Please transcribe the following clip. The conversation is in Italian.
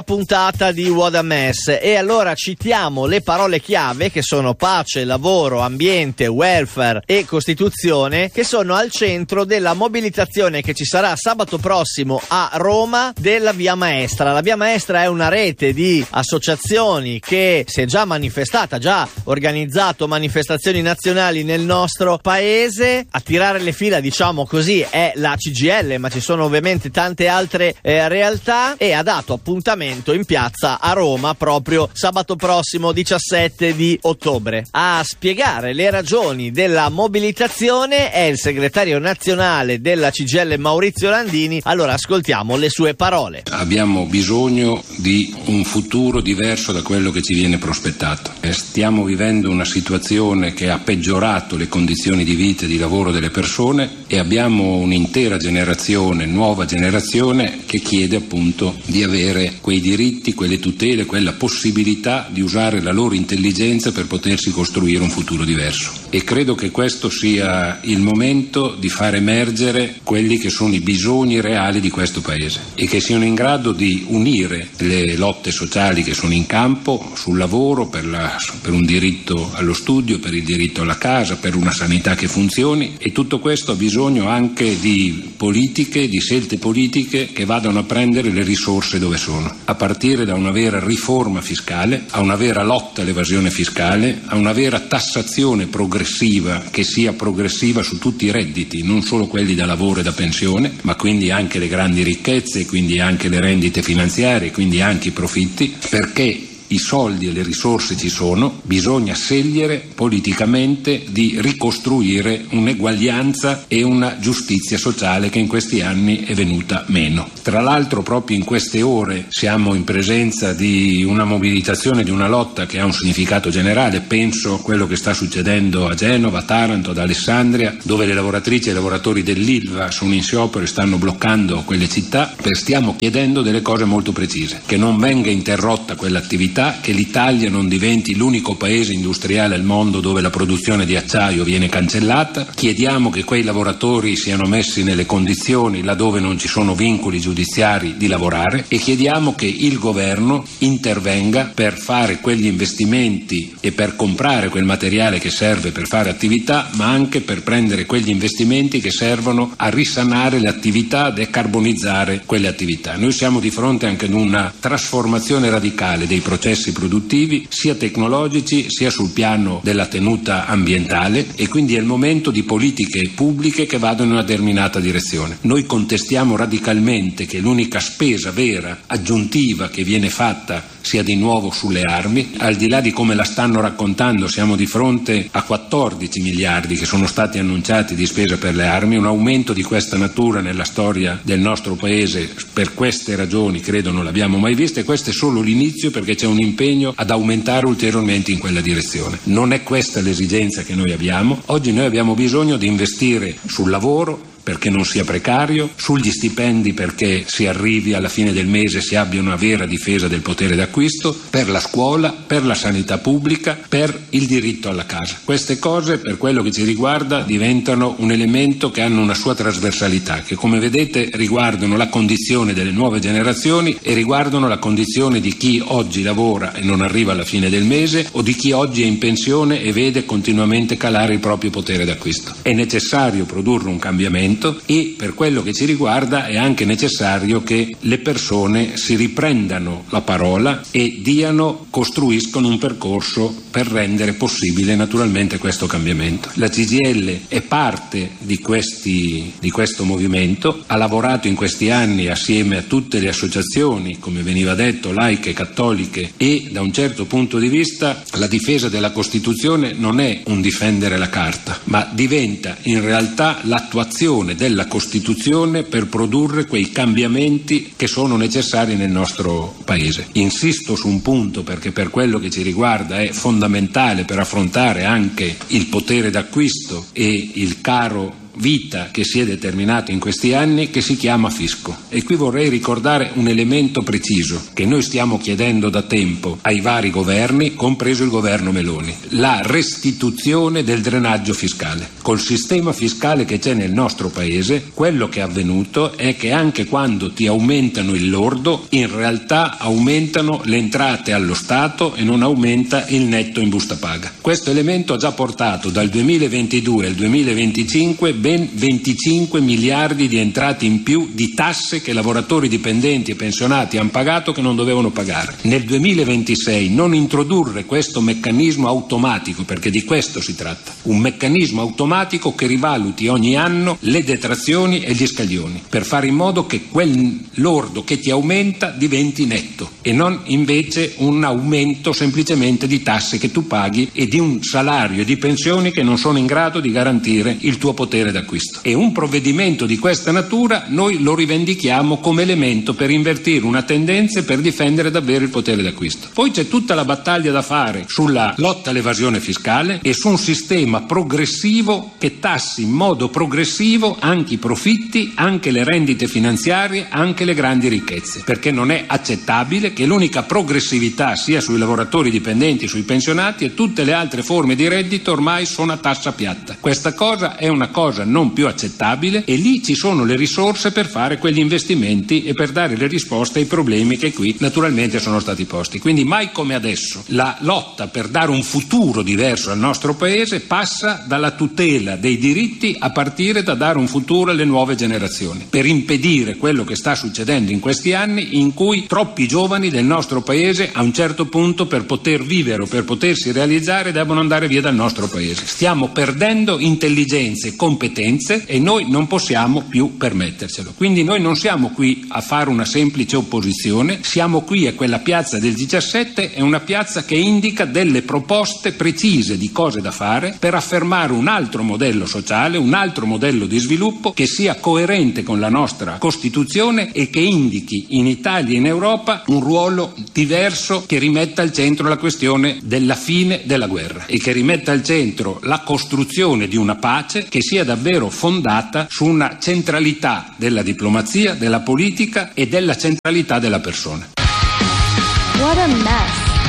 puntata di What a Mess, e allora citiamo le parole chiave che sono pace, lavoro, ambiente, welfare e Costituzione, che sono al centro della mobilitazione che ci sarà sabato prossimo a Roma della Via Maestra. La Via Maestra è una rete di associazioni che si è già manifestata, già organizzato manifestazioni nazionali nel nostro paese. A tirare le fila, diciamo così, è la CGIL, ma ci sono ovviamente tante altre realtà, e ha dato appuntamento in piazza a Roma proprio sabato prossimo 17 di ottobre. A spiegare le ragioni della mobilitazione è il segretario nazionale della CGIL Maurizio Landini. Allora ascoltiamo le sue parole. Abbiamo bisogno di un futuro diverso da quello che ci viene prospettato. Stiamo vivendo una situazione che ha peggiorato le condizioni di vita e di lavoro delle persone, e abbiamo un'intera generazione, nuova generazione, che chiede appunto di avere quei diritti, quelle tutele, quella possibilità di usare la loro intelligenza per potersi costruire un futuro diverso. E credo che questo sia il momento di far emergere quelli che sono i bisogni reali di questo Paese, e che siano in grado di unire le lotte sociali che sono in campo sul lavoro, per un diritto allo studio, per il diritto alla casa, per una sanità che funzioni. E tutto questo ha bisogno anche di politiche, di scelte politiche che vadano a prendere le risorse dove sono, a partire da una vera riforma fiscale, a una vera lotta all'evasione fiscale, a una vera tassazione progressiva, che sia progressiva su tutti i redditi, non solo quelli da lavoro e da pensione, ma quindi anche le grandi ricchezze, quindi anche le rendite finanziarie, quindi anche i profitti, perché i soldi e le risorse ci sono, bisogna scegliere politicamente di ricostruire un'eguaglianza e una giustizia sociale che in questi anni è venuta meno. Tra l'altro, proprio in queste ore siamo in presenza di una mobilitazione, di una lotta che ha un significato generale. Penso a quello che sta succedendo a Genova, a Taranto, ad Alessandria, dove le lavoratrici e i lavoratori dell'Ilva sono in sciopero e stanno bloccando quelle città. Stiamo chiedendo delle cose molto precise: che non venga interrotta quell'attività, che l'Italia non diventi l'unico paese industriale al mondo dove la produzione di acciaio viene cancellata. Chiediamo che quei lavoratori siano messi nelle condizioni, laddove non ci sono vincoli giudiziari, di lavorare, e chiediamo che il governo intervenga per fare quegli investimenti e per comprare quel materiale che serve per fare attività, ma anche per prendere quegli investimenti che servono a risanare le attività, a decarbonizzare quelle attività. Noi siamo di fronte anche ad una trasformazione radicale dei processi produttivi, sia tecnologici sia sul piano della tenuta ambientale, e quindi è il momento di politiche pubbliche che vadano in una determinata direzione. Noi contestiamo radicalmente che l'unica spesa vera aggiuntiva che viene fatta sia di nuovo sulle armi. Al di là di come la stanno raccontando, siamo di fronte a 14 miliardi che sono stati annunciati di spesa per le armi. Un aumento di questa natura nella storia del nostro Paese, per queste ragioni, credo non l'abbiamo mai vista, e questo è solo l'inizio, perché c'è un impegno ad aumentare ulteriormente in quella direzione. Non è questa l'esigenza che noi abbiamo. Oggi noi abbiamo bisogno di investire sul lavoro, perché non sia precario, sugli stipendi perché si arrivi alla fine del mese e si abbia una vera difesa del potere d'acquisto, per la scuola, per la sanità pubblica, per il diritto alla casa. Queste cose, per quello che ci riguarda, diventano un elemento che hanno una sua trasversalità, che come vedete riguardano la condizione delle nuove generazioni e riguardano la condizione di chi oggi lavora e non arriva alla fine del mese, o di chi oggi è in pensione e vede continuamente calare il proprio potere d'acquisto. È necessario produrre un cambiamento, e per quello che ci riguarda è anche necessario che le persone si riprendano la parola e costruiscono un percorso per rendere possibile naturalmente questo cambiamento. La CGIL è parte di questo movimento, ha lavorato in questi anni assieme a tutte le associazioni, come veniva detto, laiche, cattoliche, e da un certo punto di vista la difesa della Costituzione non è un difendere la carta, ma diventa in realtà l'attuazione della Costituzione per produrre quei cambiamenti che sono necessari nel nostro Paese. Insisto su un punto, perché per quello che ci riguarda è fondamentale per affrontare anche il potere d'acquisto e il caro vita che si è determinato in questi anni, che si chiama fisco. E qui vorrei ricordare un elemento preciso che noi stiamo chiedendo da tempo ai vari governi, compreso il governo Meloni: la restituzione del drenaggio fiscale. Col sistema fiscale che c'è nel nostro paese, quello che è avvenuto è che anche quando ti aumentano il lordo, in realtà aumentano le entrate allo Stato e non aumenta il netto in busta paga. Questo elemento ha già portato dal 2022 al 2025 ben 25 miliardi di entrate in più di tasse che lavoratori dipendenti e pensionati hanno pagato che non dovevano pagare. Nel 2026 non introdurre questo meccanismo automatico, perché di questo si tratta, un meccanismo automatico che rivaluti ogni anno le detrazioni e gli scaglioni, per fare in modo che quel lordo che ti aumenta diventi netto e non invece un aumento semplicemente di tasse che tu paghi e di un salario e di pensioni che non sono in grado di garantire il tuo potere d'acquisto. E un provvedimento di questa natura noi lo rivendichiamo come elemento per invertire una tendenza e per difendere davvero il potere d'acquisto. Poi c'è tutta la battaglia da fare sulla lotta all'evasione fiscale e su un sistema progressivo che tassi in modo progressivo anche i profitti, anche le rendite finanziarie, anche le grandi ricchezze, perché non è accettabile che l'unica progressività sia sui lavoratori dipendenti, sui pensionati, e tutte le altre forme di reddito ormai sono a tassa piatta. Questa cosa è una cosa non più accettabile e lì ci sono le risorse per fare quegli investimenti e per dare le risposte ai problemi che qui naturalmente sono stati posti. Quindi mai come adesso la lotta per dare un futuro diverso al nostro Paese passa dalla tutela dei diritti a partire da dare un futuro alle nuove generazioni, per impedire quello che sta succedendo in questi anni in cui troppi giovani del nostro Paese a un certo punto per poter vivere o per potersi realizzare devono andare via dal nostro Paese. Stiamo perdendo intelligenze e competenze e noi non possiamo più permettercelo. Quindi noi non siamo qui a fare una semplice opposizione, siamo qui a quella piazza del 17, è una piazza che indica delle proposte precise di cose da fare per affermare un altro modello sociale, un altro modello di sviluppo che sia coerente con la nostra Costituzione e che indichi in Italia e in Europa un ruolo diverso che rimetta al centro la questione della fine della guerra e che rimetta al centro la costruzione di una pace che sia davvero fondata su una centralità della diplomazia, della politica e della centralità della persona. What a mess.